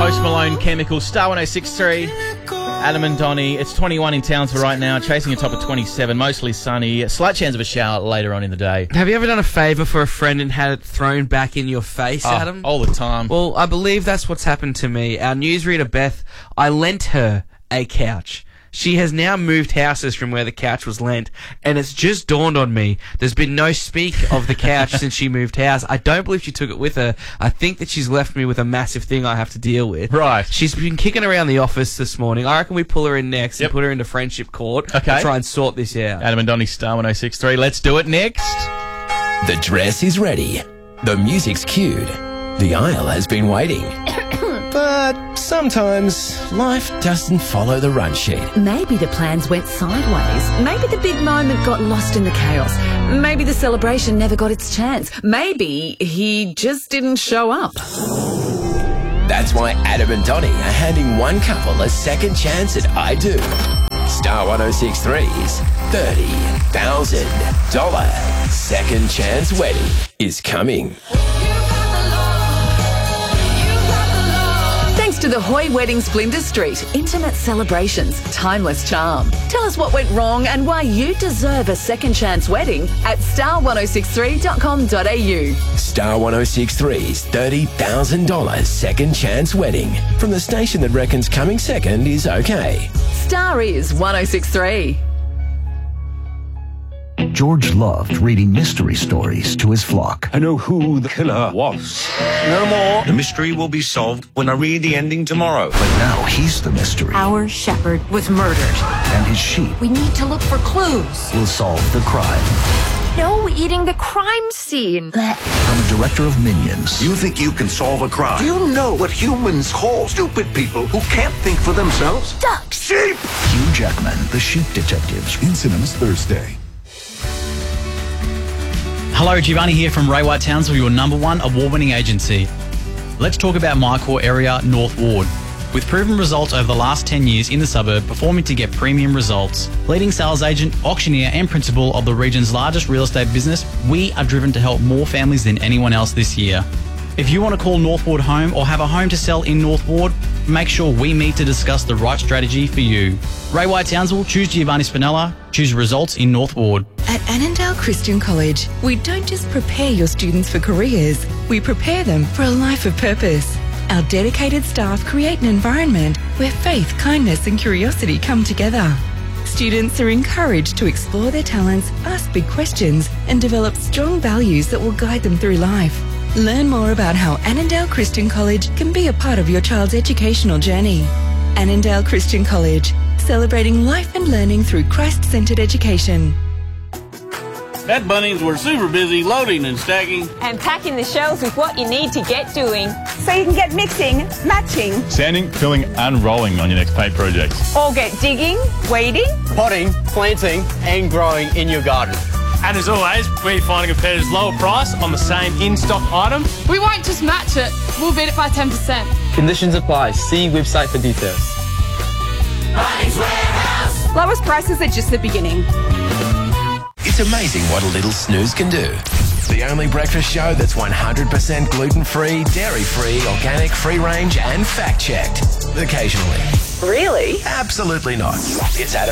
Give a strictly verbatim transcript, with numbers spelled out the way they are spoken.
Post Malone, Chemical, Star one oh six point three. Adam and Donnie. It's twenty-one in Townsville right now, chasing a top of twenty-seven, mostly sunny. Slight chance of a shower later on in the day. Have you ever done a favour for a friend and had it thrown back in your face, Oh, Adam? all the time. Well, I believe that's what's happened to me. Our newsreader, Beth, I lent her a couch. She has now moved houses from where the couch was lent, and it's just dawned on me there's been no speak of the couch since she moved house. I don't believe she took it with her. I think that she's left me with a massive thing I have to deal with. Right. She's been kicking around the office this morning. I reckon we pull her in next Yep. and put her into friendship court Okay. and try and sort this out. Adam and Donnie, Star one oh six point three. Let's do it next. The dress is ready. The music's cued. The aisle has been waiting. But sometimes life doesn't follow the run sheet. Maybe the plans went sideways. Maybe the big moment got lost in the chaos. Maybe the celebration never got its chance. Maybe he just didn't show up. That's why Adam and Donnie are handing one couple a second chance at I Do. Star one oh six point three's thirty thousand dollars second chance wedding is coming. Thanks to the Hoy Weddings Flinders Street. Intimate celebrations, timeless charm. Tell us what went wrong and why you deserve a second chance wedding at star one oh six three dot com dot a u. Star one oh six point three's thirty thousand dollars second chance wedding. From the station that reckons coming second is okay. Star is one oh six point three. George loved reading mystery stories to his flock. I know who the killer was. No more. The mystery will be solved when I read the ending tomorrow. But now he's the mystery, Our shepherd was murdered. and his sheep We need to look for clues. will solve the crime. No eating the crime scene. From the director of Minions, You think you can solve a crime? Do you know what humans call stupid people who can't think for themselves? Ducks. Sheep! Hugh Jackman, the Sheep Detectives. In cinemas Thursday. Hello, Giovanni here from Ray White Townsville, your number one award-winning agency. Let's talk about my core area, North Ward. With proven results over the last ten years in the suburb, performing to get premium results. Leading sales agent, auctioneer and principal of the region's largest real estate business, we are driven to help more families than anyone else this year. If you want to call North Ward home or have a home to sell in North Ward, make sure we meet to discuss the right strategy for you. Ray White Townsville, choose Giovanni Spinella, choose results in North Ward. At Annandale Christian College, we don't just prepare your students for careers, we prepare them for a life of purpose. Our dedicated staff create an environment where faith, kindness and curiosity come together. Students are encouraged to explore their talents, ask big questions and develop strong values that will guide them through life. Learn more about how Annandale Christian College can be a part of your child's educational journey. Annandale Christian College, celebrating life and learning through Christ-centered education. Bed Bunnies were super busy loading and stacking. And packing the shelves with what you need to get doing. So you can get mixing, matching, sanding, filling and rolling on your next paint projects. or get digging, weeding, potting, planting and growing in your garden. And as always, we're finding a competitor's lower price on the same in-stock item. We won't just match it, we'll beat it by ten percent. Conditions apply. See website for details. Bunnings Warehouse. Lowest prices are just the beginning. It's amazing what a little snooze can do. The only breakfast show that's one hundred percent gluten-free, dairy-free, organic, free-range and fact-checked. Occasionally. Really? Absolutely not. It's Adam